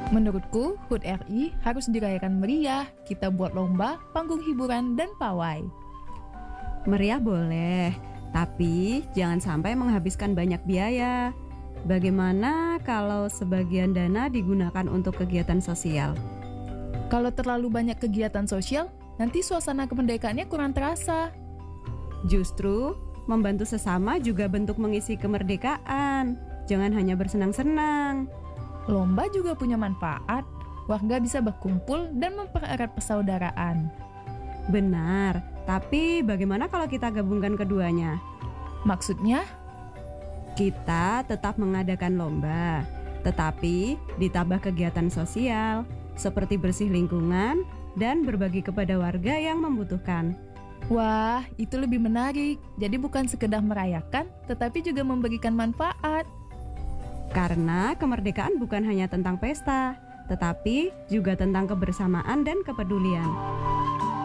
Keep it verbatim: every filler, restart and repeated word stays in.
Menurutku, H U T R I harus dirayakan meriah. Kita buat lomba, panggung hiburan, dan pawai. Meriah boleh, tapi jangan sampai menghabiskan banyak biaya. Bagaimana kalau sebagian dana digunakan untuk kegiatan sosial? Kalau terlalu banyak kegiatan sosial, nanti suasana kemerdekaannya kurang terasa. Justru, membantu sesama juga bentuk mengisi kemerdekaan. Jangan hanya bersenang-senang. Lomba juga punya manfaat. Warga bisa berkumpul dan mempererat persaudaraan. Benar, tapi bagaimana kalau kita gabungkan keduanya? Maksudnya, Kita tetap mengadakan lomba, tetapi ditambah kegiatan sosial, seperti bersih lingkungan dan berbagi kepada warga yang membutuhkan. wah, itu lebih menarik. Jadi bukan sekedar merayakan, tetapi juga memberikan manfaat. Karena kemerdekaan bukan hanya tentang pesta, tetapi juga tentang kebersamaan dan kepedulian.